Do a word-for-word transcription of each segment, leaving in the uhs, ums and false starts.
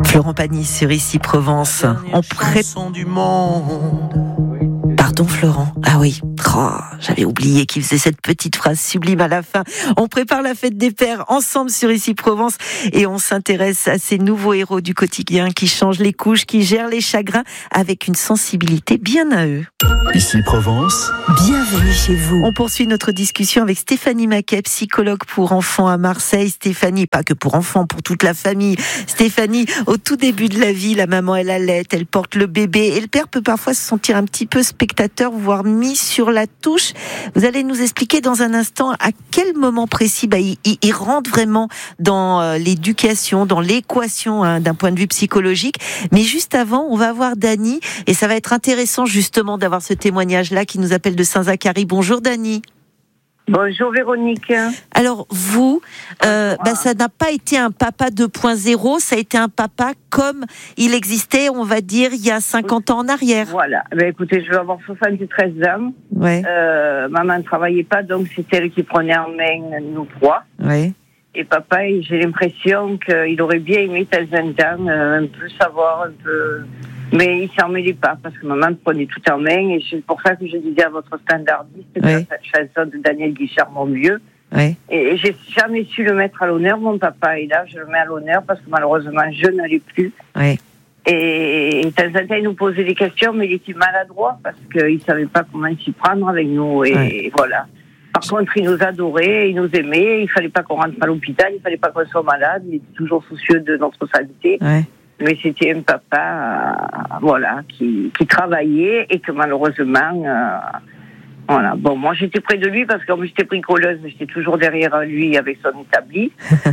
Florent Pagny sur Ici Provence. On pré... du monde. Pardon Florent. Ah oui. Oh, j'avais oublié qu'il faisait cette petite phrase sublime à la fin. On prépare la fête des pères ensemble sur Ici Provence et on s'intéresse à ces nouveaux héros du quotidien qui changent les couches, qui gèrent les chagrins avec une sensibilité bien à eux. Ici Provence. Bienvenue chez vous. On poursuit notre discussion avec Stéphanie Maquet, psychologue pour enfants à Marseille. Stéphanie, pas que pour enfants, pour toute la famille. Stéphanie, au tout début de la vie, la maman elle allait, elle porte le bébé et le père peut parfois se sentir un petit peu spectateur, voire mis sur la touche. Vous allez nous expliquer dans un instant à quel moment précis bah, il, il, il rentre vraiment dans euh, l'éducation, dans l'équation hein, d'un point de vue psychologique. Mais juste avant, on va voir Dany et ça va être intéressant justement d'avoir ce témoignage-là qui nous appelle de Saint-Zacharie. Bonjour Dany. Bonjour Véronique. Alors vous, euh, bah, ça n'a pas été un papa deux point zéro, ça a été un papa comme il existait, on va dire, il y a cinquante ans en arrière. Voilà, ben, écoutez, je vais avoir soixante-treize ans. Ouais. Euh, maman ne travaillait pas, donc c'est elle qui prenait en main nous trois. Ouais. Et papa, j'ai l'impression qu'il aurait bien aimé de temps en temps euh, un peu savoir, un peu... Mais il s'en mêlait pas, parce que maman prenait tout en main, et c'est pour ça que je disais à votre standardiste, ouais. la chanson de Daniel Guichard, mon vieux. Ouais. Et j'ai jamais su le mettre à l'honneur, mon papa, et là, je le mets à l'honneur, parce que malheureusement, je n'allais plus. Ouais. Et, et de temps en temps, il nous posait des questions, mais il était maladroit, parce qu'il savait pas comment s'y prendre avec nous, et ouais. voilà. Par contre, il nous adorait, il nous aimait, il fallait pas qu'on rentre à l'hôpital, il fallait pas qu'on soit malade, il était toujours soucieux de notre santé. Ouais. Mais c'était un papa, euh, voilà, qui, qui travaillait et que malheureusement, euh, voilà. Bon, moi j'étais près de lui parce que comme j'étais bricoleuse, j'étais toujours derrière lui avec son établi.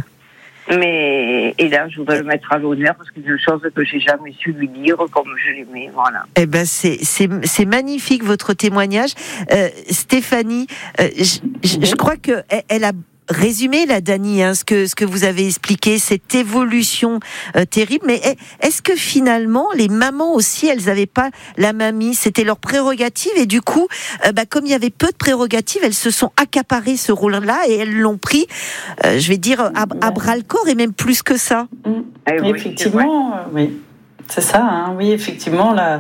Mais et là, je voudrais le mettre à l'honneur parce que c'est une chose que j'ai jamais su lui dire comme je l'aimais, voilà. Eh ben c'est c'est c'est magnifique votre témoignage, euh, Stéphanie. Euh, je, je, je crois que elle, elle a résumé la Dany, hein, ce que ce que vous avez expliqué, cette évolution euh, terrible. Mais est-ce que finalement les mamans aussi, elles avaient pas la mamie, c'était leur prérogative et du coup, euh, bah, comme il y avait peu de prérogatives, elles se sont accaparées ce rôle-là et elles l'ont pris, euh, je vais dire à, à bras le corps et même plus que ça. Mmh. Oui, effectivement, euh, oui. C'est ça, hein, oui, effectivement. Là,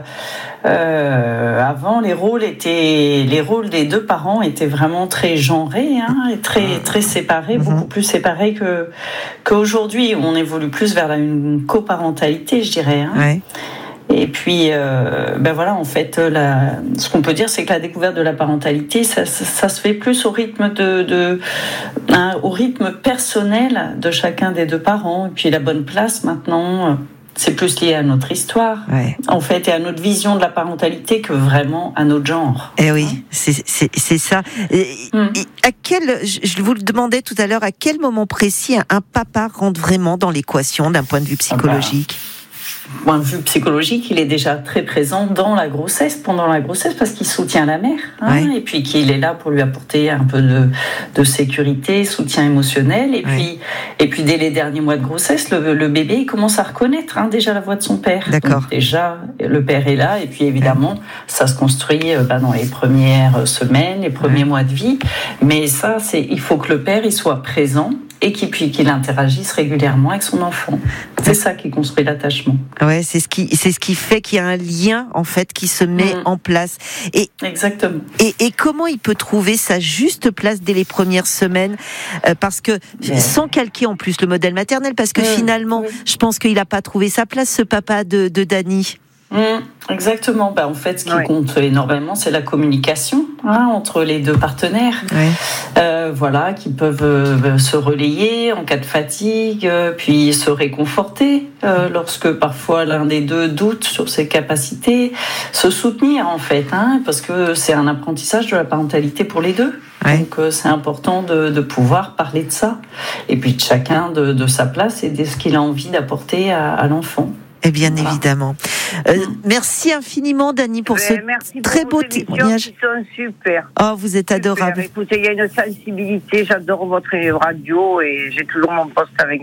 euh, avant, les rôles étaient, les rôles des deux parents étaient vraiment très genrés, hein, et très très séparés, mm-hmm. beaucoup plus séparés que qu'aujourd'hui. On évolue plus vers une coparentalité, je dirais. Hein. Ouais. Et puis, euh, ben voilà, en fait, la, ce qu'on peut dire, c'est que la découverte de la parentalité, ça, ça, ça se fait plus au rythme de, de hein, au rythme personnel de chacun des deux parents. Et puis la bonne place maintenant. C'est plus lié à notre histoire, ouais. en fait, et à notre vision de la parentalité que vraiment à notre genre. Eh oui, hein c'est, c'est, c'est ça. Et, hum. et à quel, je vous le demandais tout à l'heure, à quel moment précis un papa rentre vraiment dans l'équation d'un point de vue psychologique ? Point de vue psychologique, il est déjà très présent dans la grossesse, pendant la grossesse, parce qu'il soutient la mère, hein, ouais. et puis qu'il est là pour lui apporter un peu de, de sécurité, soutien émotionnel, et ouais. puis, et puis dès les derniers mois de grossesse, le, le bébé il commence à reconnaître hein, déjà la voix de son père. D'accord. Donc, déjà, le père est là, et puis évidemment, ouais. ça se construit bah, dans les premières semaines, les premiers ouais. mois de vie, mais ça, c'est, il faut que le père il soit présent. Et qu'il, puis, qu'il interagisse régulièrement avec son enfant. C'est ça qui construit l'attachement. Ouais, c'est ce qui, c'est ce qui fait qu'il y a un lien, en fait, qui se met mmh. en place. Et, Exactement. Et, et comment il peut trouver sa juste place dès les premières semaines euh, parce que, ouais. sans calquer en plus le modèle maternel, parce que mmh. finalement, mmh. je pense qu'il n'a pas trouvé sa place, ce papa de, de Dany. Mmh, exactement. Ben, en fait, ce qui ouais. compte énormément, c'est la communication hein, entre les deux partenaires. Ouais. Euh, voilà, qui peuvent euh, se relayer en cas de fatigue, euh, puis se réconforter euh, lorsque parfois l'un des deux doute sur ses capacités, se soutenir en fait, hein, parce que c'est un apprentissage de la parentalité pour les deux. Ouais. Donc euh, c'est important de, de pouvoir parler de ça, et puis de chacun de, de sa place et de ce qu'il a envie d'apporter à, à l'enfant. Et bien voilà. évidemment. Euh, merci infiniment, Dany, pour ce merci très pour beau témoignage. Qui sont super. Oh, vous êtes super. Adorable. Écoutez, il y a une sensibilité. J'adore votre radio et j'ai toujours mon poste avec moi.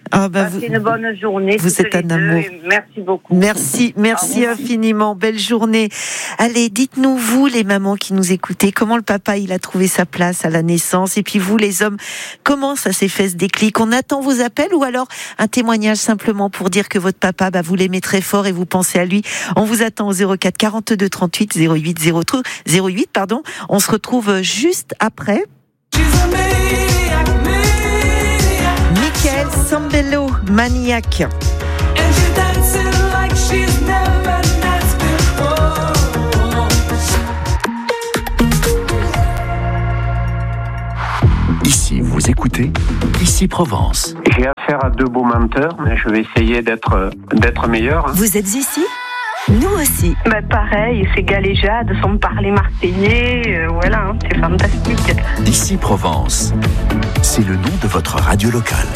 Ah bah Passez vous, une bonne journée. Vous êtes un amour. Merci beaucoup. Merci, merci infiniment. Belle journée. Allez, dites-nous, vous, les mamans qui nous écoutez, comment le papa, il a trouvé sa place à la naissance? Et puis vous, les hommes, comment ça s'est fait ce déclic? On attend vos appels ou alors un témoignage simplement pour dire que votre papa, bah, vous l'aimez très fort et vous pensez à lui. On vous attend au zéro quatre quarante-deux trente-huit zéro huit zéro huit, pardon. On se retrouve juste après. Michael Sambello, Maniac. Ici, vous écoutez Ici Provence. J'ai affaire à deux beaux menteurs, mais je vais essayer d'être, d'être meilleur. Vous êtes ici ? Nous aussi. Bah pareil, c'est galéjade, sans parler marseillais, euh, voilà, hein, c'est fantastique. Ici Provence, c'est le nom de votre radio locale.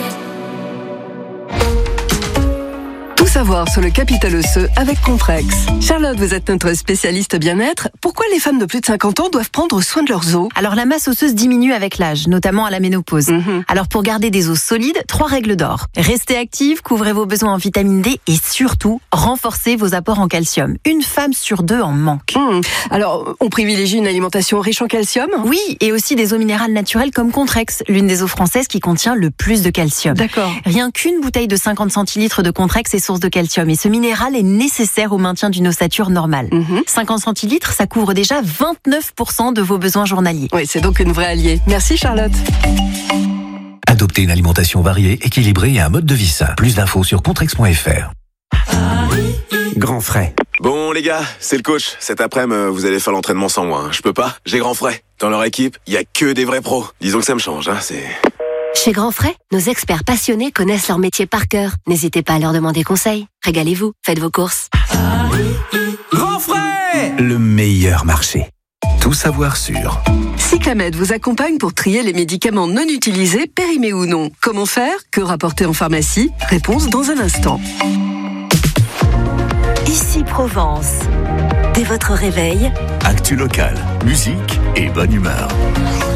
Tout savoir sur le capital osseux avec Comprex. Charlotte, vous êtes notre spécialiste bien-être. Pourquoi les femmes de plus de cinquante ans doivent prendre soin de leurs os? Alors la masse osseuse diminue avec l'âge, notamment à la ménopause. Mm-hmm. Alors pour garder des os solides, trois règles d'or. Restez active, couvrez vos besoins en vitamine D et surtout, renforcez vos apports en calcium. Une femme sur deux en manque. Mmh. Alors, on privilégie une alimentation riche en calcium? Oui, et aussi des eaux minérales naturelles comme Contrex, l'une des eaux françaises qui contient le plus de calcium. D'accord. Rien qu'une bouteille de cinquante centilitres de Contrex est source de calcium et ce minéral est nécessaire au maintien d'une ossature normale. Mmh. cinquante centilitres, ça couvre déjà vingt-neuf pour cent de vos besoins journaliers. Oui, c'est donc une vraie alliée. Merci Charlotte. Adoptez une alimentation variée, équilibrée et un mode de vie sain. Plus d'infos sur contrex point f r. Grand frais. Bon les gars, c'est le coach. Cet après-midi, vous allez faire l'entraînement sans moi. Hein. Je peux pas, j'ai grand frais. Dans leur équipe, il y a que des vrais pros. Disons que ça me change, hein, c'est... Chez Grand Frais, nos experts passionnés connaissent leur métier par cœur. N'hésitez pas à leur demander conseil. Régalez-vous, faites vos courses. Grand frais, le meilleur marché. Tout savoir sur Cyclamed vous accompagne pour trier les médicaments non utilisés, périmés ou non. Comment faire? Que rapporter en pharmacie? Réponse dans un instant. Ici Provence. Dès votre réveil, actu local, musique et bonne humeur.